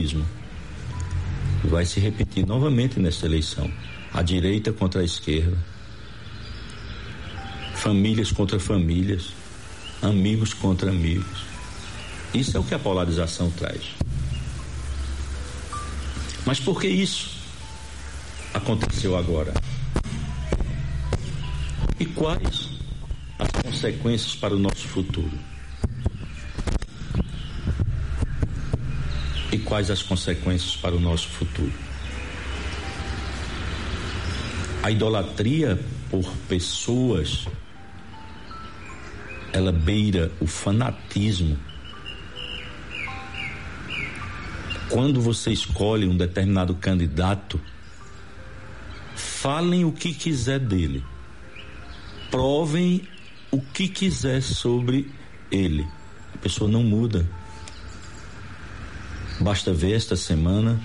fanatismo vai se repetir novamente nesta eleição. A direita contra a esquerda, famílias contra famílias, amigos contra amigos. Isso é o que a polarização traz. Mas por que isso aconteceu agora? E quais as consequências para o nosso futuro? E quais as consequências para o nosso futuro? A idolatria por pessoas, ela beira o fanatismo. Quando você escolhe um determinado candidato, falem o que quiser dele, provem o que quiser sobre ele, a pessoa não muda. Basta ver esta semana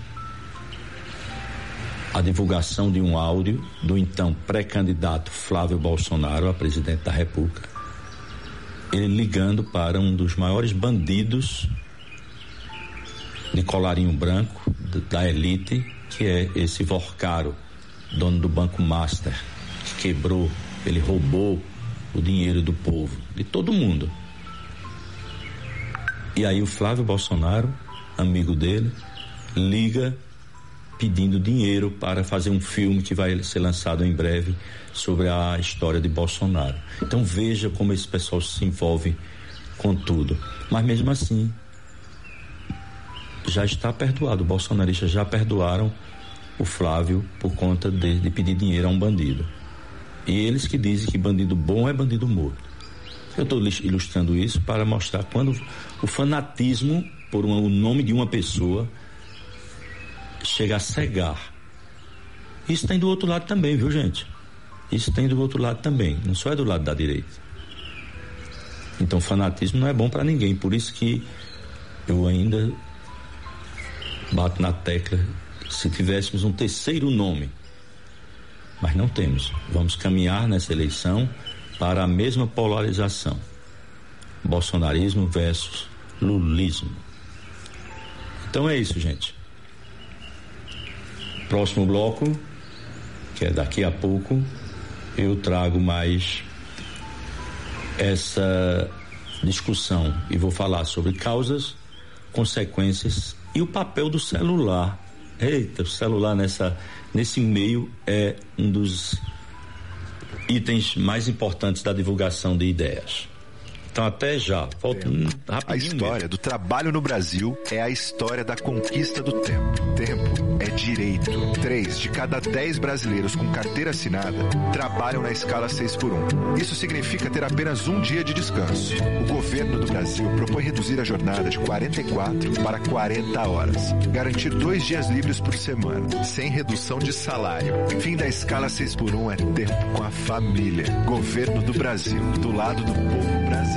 a divulgação de um áudio do então pré-candidato Flávio Bolsonaro a presidente da República, ele ligando para um dos maiores bandidos de colarinho branco da elite, que é esse Vorcaro, dono do Banco Master, que quebrou, ele roubou o dinheiro do povo, de todo mundo. E aí o Flávio Bolsonaro, amigo dele, liga pedindo dinheiro para fazer um filme que vai ser lançado em breve sobre a história de Bolsonaro. Então veja como esse pessoal se envolve com tudo. Mas mesmo assim, já está perdoado. Os bolsonaristas já perdoaram o Flávio por conta de pedir dinheiro a um bandido. E eles que dizem que bandido bom é bandido morto. Eu estou ilustrando isso para mostrar quando o fanatismo por o nome de uma pessoa chega a cegar. Isso tem do outro lado também, viu, gente? Isso tem do outro lado também, não só é do lado da direita. Então fanatismo não é bom para ninguém, por isso que eu ainda bato na tecla, se tivéssemos um terceiro nome, mas não temos. Vamos caminhar nessa eleição para a mesma polarização, bolsonarismo versus lulismo. Então é isso, gente. Próximo bloco, que é daqui a pouco, eu trago mais essa discussão e vou falar sobre causas, consequências e o papel do celular. Eita, o celular nesse meio é um dos itens mais importantes da divulgação de ideias. Então até já, falta rapidinho. A história do trabalho no Brasil é a história da conquista do tempo. Tempo é direito. 3 de cada 10 brasileiros com carteira assinada trabalham na escala 6x1. Isso significa ter apenas um dia de descanso. O governo do Brasil propõe reduzir a jornada de 44 para 40 horas. Garantir 2 dias livres por semana, sem redução de salário. Fim da escala 6x1 é tempo com a família. Governo do Brasil, do lado do povo brasileiro.